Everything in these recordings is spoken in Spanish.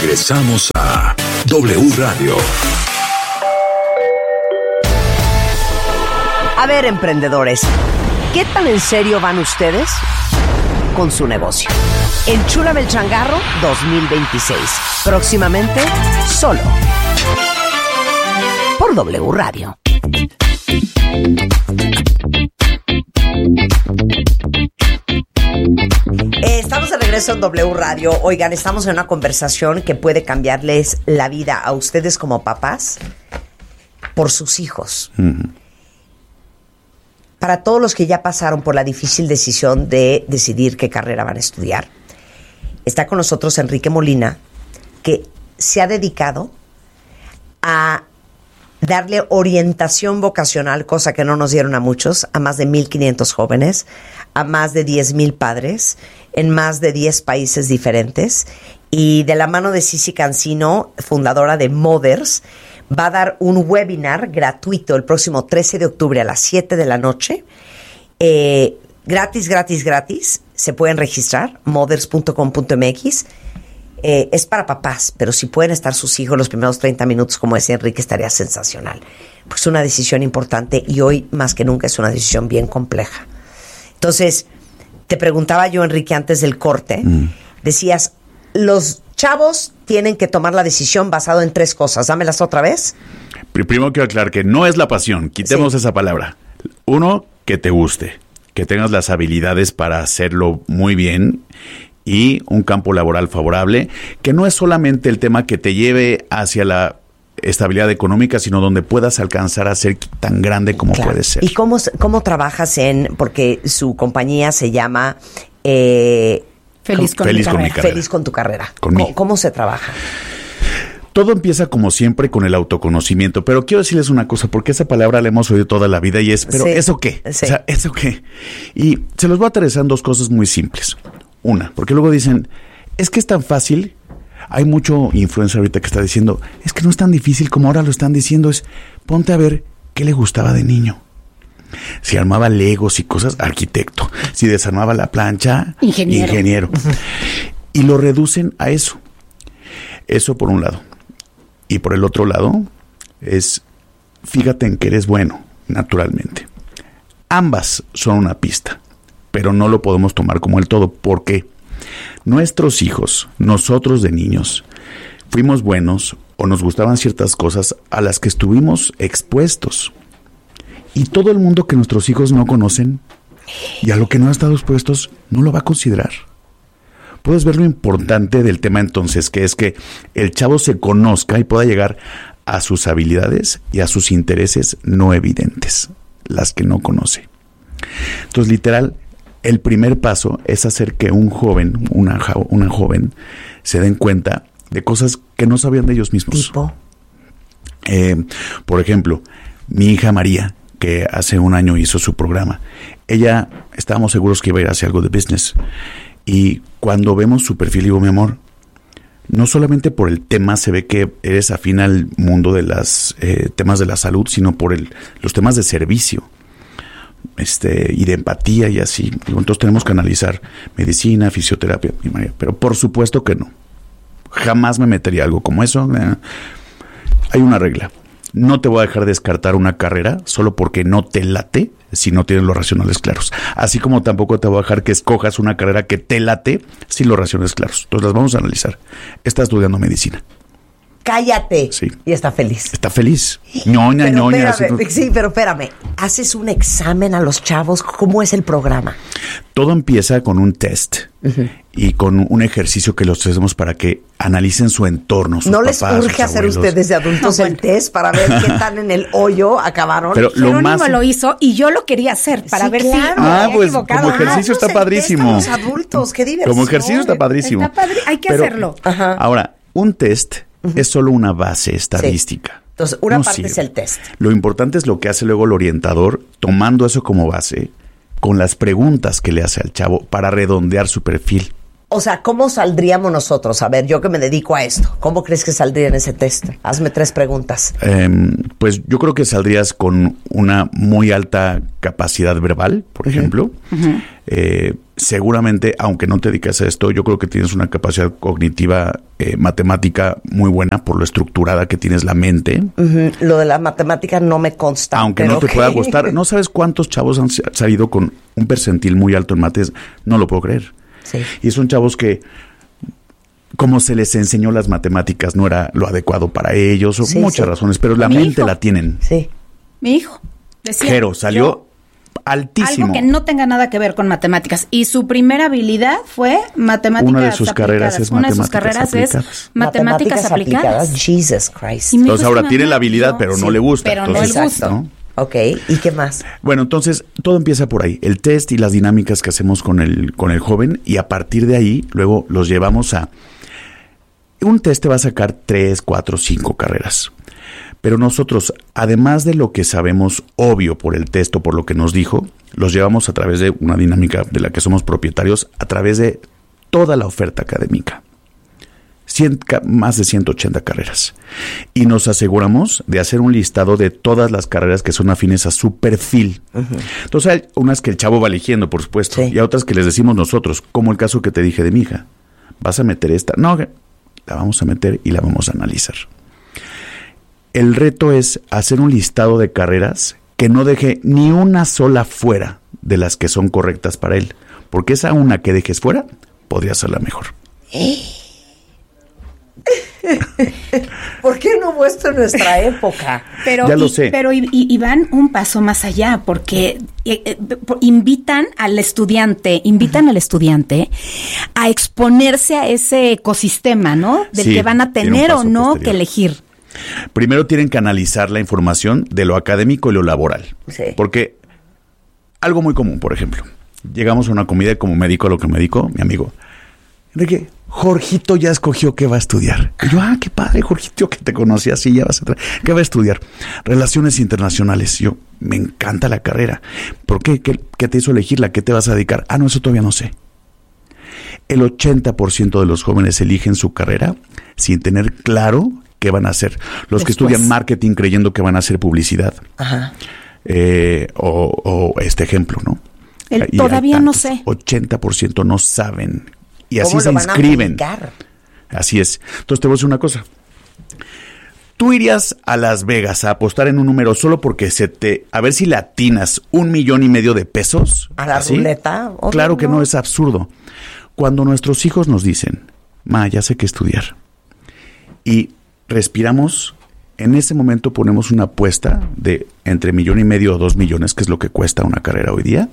Regresamos a W Radio. A ver, emprendedores, ¿qué tan en serio van ustedes con su negocio? Enchúlame el changarro 2026. Próximamente, solo por W Radio. Estamos de regreso en W Radio. Oigan, estamos en una conversación que puede cambiarles la vida a ustedes como papás por sus hijos. Para todos los que ya pasaron por la difícil decisión de decidir qué carrera van a estudiar, está con nosotros Enrique Molina, que se ha dedicado a darle orientación vocacional, cosa que no nos dieron a muchos, a más de 1,500 jóvenes, a más de 10,000 padres, en más de 10 países diferentes. Y de la mano de Sisi Cancino, fundadora de Mothers, va a dar un webinar gratuito el próximo 13 de octubre a las 7 de la noche. Gratis. Se pueden registrar, mothers.com.mx. Es para papás, pero si pueden estar sus hijos los primeros 30 minutos, como decía Enrique, estaría sensacional. Pues una decisión importante y hoy más que nunca es una decisión bien compleja. Entonces, te preguntaba yo, Enrique, antes del corte, decías, los chavos tienen que tomar la decisión basado en 3 cosas. Dámelas otra vez. Primero quiero aclarar que no es la pasión. Quitemos esa palabra. 1, que te guste, que tengas las habilidades para hacerlo muy bien y un campo laboral favorable, que no es solamente el tema que te lleve hacia la estabilidad económica, sino donde puedas alcanzar a ser tan grande como puedes ser. ¿Y cómo trabajas porque su compañía se llama Feliz con tu carrera? ¿Cómo se trabaja? Todo empieza como siempre con el autoconocimiento, pero quiero decirles una cosa, porque esa palabra la hemos oído toda la vida y es, ¿pero eso qué? Sí. O sea, ¿eso qué? Y se los voy a aterrizar en 2 cosas muy simples. Una, porque luego dicen, es que es tan fácil. Hay mucho influencer ahorita que está diciendo, es que no es tan difícil como ahora lo están diciendo. Es, ponte a ver qué le gustaba de niño. Si armaba legos y cosas, arquitecto. Si desarmaba la plancha, ingeniero. Y lo reducen a eso. Eso por un lado. Y por el otro lado es, fíjate en que eres bueno, naturalmente. Ambas son una pista, pero no lo podemos tomar como el todo, porque nuestros hijos, nosotros de niños, fuimos buenos o nos gustaban ciertas cosas a las que estuvimos expuestos. Y todo el mundo que nuestros hijos no conocen y a lo que no han estado expuestos no lo va a considerar. Puedes ver lo importante del tema entonces, que es que el chavo se conozca y pueda llegar a sus habilidades y a sus intereses no evidentes, las que no conoce. Entonces, literal, el primer paso es hacer que un joven, una joven, se den cuenta de cosas que no sabían de ellos mismos. ¿Tipo? Por ejemplo, mi hija María, que hace un año hizo su programa, ella, estábamos seguros que iba a ir hacia algo de business. Y cuando vemos su perfil, digo, mi amor, no solamente por el tema se ve que eres afín al mundo de los temas de la salud, sino por los temas de servicio y de empatía y así. Entonces tenemos que analizar medicina, fisioterapia, pero por supuesto que no. Jamás me metería algo como eso. Hay una regla. No te voy a dejar descartar una carrera solo porque no te late si no tienes los racionales claros. Así como tampoco te voy a dejar que escojas una carrera que te late sin los racionales claros. Entonces las vamos a analizar. Está estudiando medicina. Cállate. Sí. Y está feliz. Está feliz. ñoña. Sí, pero espérame. ¿Haces un examen a los chavos? ¿Cómo es el programa? Todo empieza con un test y con un ejercicio que los hacemos para que analicen su entorno, sus ¿No papás, les urge hacer ustedes de adultos el test para ver qué tan en el hoyo acabaron? Pero Jerónimo lo hizo y yo lo quería hacer para ver si me había pues equivocado. como ejercicio está padrísimo. Los adultos, qué diversión. Como ejercicio está padrísimo. Hay que hacerlo. Ajá. Ahora, un test es solo una base estadística. Sí. Entonces, una no parte sirve. es el test. Lo importante es lo que hace luego el orientador, tomando eso como base, con las preguntas que le hace al chavo para redondear su perfil. O sea, ¿cómo saldríamos nosotros? A ver, yo que me dedico a esto, ¿cómo crees que saldría en ese test? Hazme 3 preguntas. Pues yo creo que saldrías con una muy alta capacidad verbal, por ejemplo. Seguramente, aunque no te dedicas a esto, yo creo que tienes una capacidad cognitiva matemática muy buena por lo estructurada que tienes la mente. Lo de la matemática no me consta. Aunque no te pueda gustar. ¿No sabes cuántos chavos han salido con un percentil muy alto en mates? No lo puedo creer. Sí. Y son chavos que, como se les enseñó las matemáticas, no era lo adecuado para ellos, o muchas razones, pero la mente la tienen. Sí. Mi hijo decía, Jero salió altísimo. Algo que no tenga nada que ver con matemáticas. Y su primera habilidad fue matemáticas Una de sus aplicadas. carreras es Una de sus matemáticas carreras aplicadas. es matemáticas aplicadas. Jesus Christ. Entonces ahora tiene la habilidad, pero no le gusta. Pero entonces, no el gusto. ¿no? Ok, ¿y qué más? Bueno, entonces todo empieza por ahí. El test y las dinámicas que hacemos con el joven, y a partir de ahí luego los llevamos a... Un test te va a sacar 3, 4, 5 carreras. Pero nosotros, además de lo que sabemos obvio por el test o por lo que nos dijo, los llevamos a través de una dinámica de la que somos propietarios, a través de toda la oferta académica. Más de 180 carreras. Y nos aseguramos de hacer un listado de todas las carreras que son afines a su perfil. Entonces hay unas que el chavo va eligiendo, por supuesto, sí, y a otras que les decimos nosotros, como el caso que te dije de mi hija. ¿Vas a meter esta? No, la vamos a meter y la vamos a analizar. El reto es hacer un listado de carreras que no deje ni una sola fuera de las que son correctas para él, porque esa una que dejes fuera podría ser la mejor. ¿Por qué no hubo esto en nuestra época? Pero, ya lo sé. Pero y van un paso más allá, porque invitan al estudiante a exponerse a ese ecosistema, ¿no? Del que van a tener o no posterior que elegir. Primero tienen que analizar la información de lo académico y lo laboral. Sí. Porque algo muy común, por ejemplo, llegamos a una comida y como médico a lo que me dedico, mi amigo, Enrique, Jorgito ya escogió qué va a estudiar. Y yo, qué padre, Jorgito, que te conocí así, ya vas a ¿qué va a estudiar? Relaciones internacionales. Yo, me encanta la carrera. ¿Por qué? ¿Qué te hizo elegirla? ¿Qué te vas a dedicar? No, eso todavía no sé. El 80% de los jóvenes eligen su carrera sin tener claro qué van a hacer. Los que estudian marketing creyendo que van a hacer publicidad. Ajá. O este ejemplo, ¿no? Todavía no sé. 80% no saben. Y así se inscriben. Así es. Entonces te voy a decir una cosa. ¿Tú irías a Las Vegas a apostar en un número solo porque a ver si le atinas $1.5 million de pesos? ¿A la ruleta? Claro que no, es absurdo. Cuando nuestros hijos nos dicen, ya sé qué estudiar, y respiramos, en ese momento ponemos una apuesta de entre $1.5 million o $2 millones, que es lo que cuesta una carrera hoy día,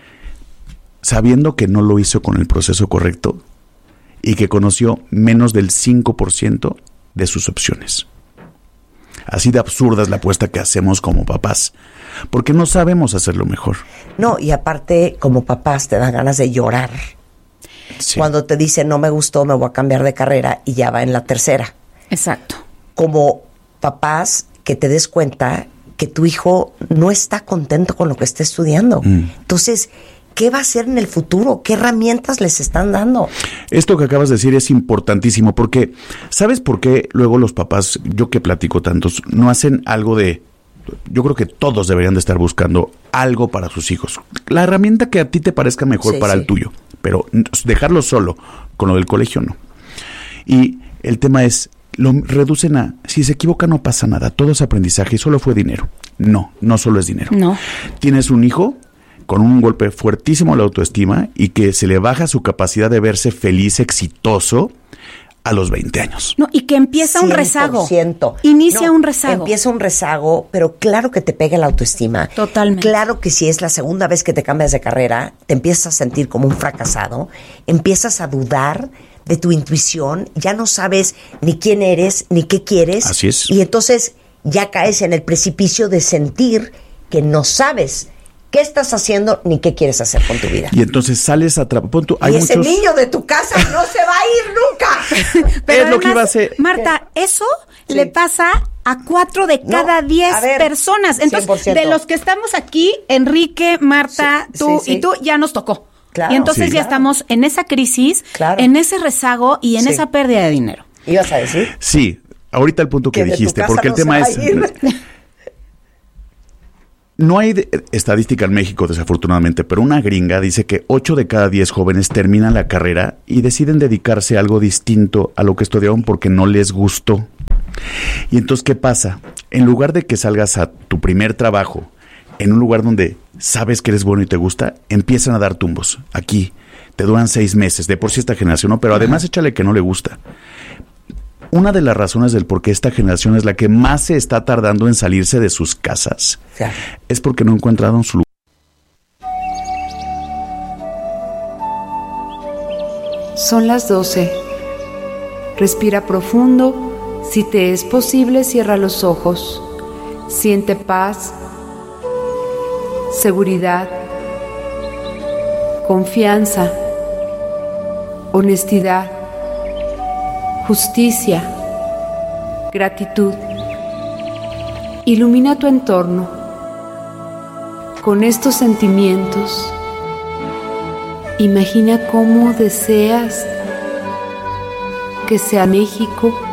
sabiendo que no lo hizo con el proceso correcto y que conoció menos del 5% de sus opciones. Así de absurda es la apuesta que hacemos como papás, porque no sabemos hacerlo mejor. No, y aparte, como papás, te dan ganas de llorar. Sí. Cuando te dicen, no me gustó, me voy a cambiar de carrera, y ya va en la tercera. Exacto. Como papás, que te des cuenta que tu hijo no está contento con lo que está estudiando. Entonces, ¿qué va a hacer en el futuro? ¿Qué herramientas les están dando? Esto que acabas de decir es importantísimo, porque ¿sabes por qué luego los papás, yo que platico tantos, no hacen algo de... Yo creo que todos deberían de estar buscando algo para sus hijos. La herramienta que a ti te parezca mejor para el tuyo, pero dejarlo solo con lo del colegio no. Y el tema es, lo reducen a, si se equivoca no pasa nada, todo es aprendizaje y solo fue dinero. No solo es dinero. No. Tienes un hijo con un golpe fuertísimo a la autoestima y que se le baja su capacidad de verse feliz, exitoso a los 20 años. No, y que empieza 100%. Un rezago. Un rezago. Empieza un rezago, pero claro que te pega la autoestima. Totalmente. Claro que si es la segunda vez que te cambias de carrera, te empiezas a sentir como un fracasado, empiezas a dudar de tu intuición, ya no sabes ni quién eres, ni qué quieres. Así es. Y entonces ya caes en el precipicio de sentir que no sabes qué estás haciendo ni qué quieres hacer con tu vida. Y entonces sales a y ese niño de tu casa no se va a ir nunca. Pero es lo que iba a hacer. Marta, eso le pasa a 4 de cada 10 personas. Entonces, 100%. De los que estamos aquí, Enrique, Marta, tú y tú, ya nos tocó. Claro. Y entonces ya estamos en esa crisis, en ese rezago y en esa pérdida de dinero. ¿Ibas a decir? Sí, ahorita el punto que dijiste, porque el tema es... No hay estadística en México, desafortunadamente, pero una gringa dice que 8 de cada 10 jóvenes terminan la carrera y deciden dedicarse a algo distinto a lo que estudiaron porque no les gustó. Y entonces, ¿qué pasa? En lugar de que salgas a tu primer trabajo en un lugar donde sabes que eres bueno y te gusta, empiezan a dar tumbos. Aquí te duran 6 meses, de por sí esta generación, ¿no? Pero además échale que no le gusta. Una de las razones del por qué esta generación es la que más se está tardando en salirse de sus casas es porque no encontraron su lugar. Son las 12. Respira profundo. Si te es posible, cierra los ojos. Siente paz, seguridad, confianza, honestidad, justicia, gratitud. Ilumina tu entorno. Con estos sentimientos, imagina cómo deseas que sea México